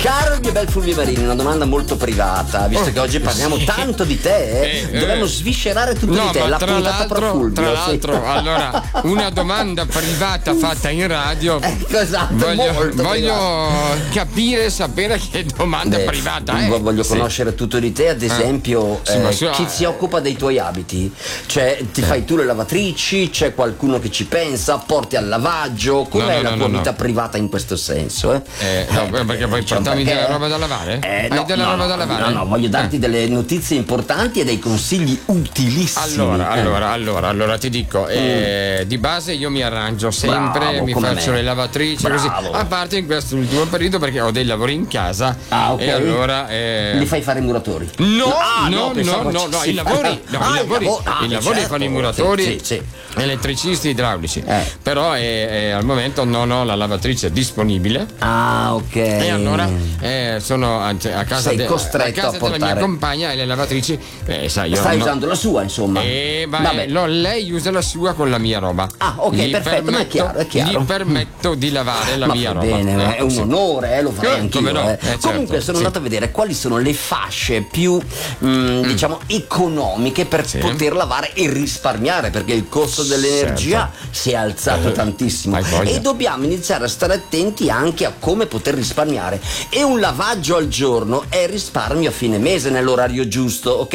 Caro il mio bel Fulvio Marini, una domanda molto privata, visto che oggi parliamo tanto di te, dobbiamo sviscerare tutto di te. Ma La tra puntata pro Fulvio. tra l'altro, allora, una domanda privata fatta in radio. Esatto, voglio capire, sapere che domanda privata è. Voglio conoscere tutto di te, ad esempio, chi si occupa dei tuoi abiti? Cioè, ti fai tu le lavatrici? C'è qualcuno che ci pensa? Porti al lavaggio? Com'è la tua vita privata in questo senso? No, perché poi portarmi della roba da lavare? Hai della roba da lavare? No, voglio darti delle notizie importanti e dei consigli utilissimi. Allora ti dico, di base io mi arrangio sempre, mi faccio le lavatrici così, a parte in questo ultimo periodo perché ho dei lavori in casa e allora li fai fare i muratori? No, i lavori fanno i muratori, elettricisti, idraulici, però al momento non ho la lavatrice disponibile. E allora sono a casa, sei costretto a portare della mia compagna e le lavatrici, sai, io stai usando la sua, insomma. Lei usa la sua con la mia roba. Perfetto, ma è chiaro. Gli permetto di lavare la mia roba. Bene, è un onore, lo farei anch'io. Comunque certo, sono andato a vedere quali sono le fasce più diciamo economiche per poter lavare e risparmiare, perché il costo dell'energia si è alzato tantissimo e dobbiamo iniziare a stare attenti anche a come poter risparmiare. E un lavaggio al giorno è risparmio a fine mese nell'orario giusto, ok?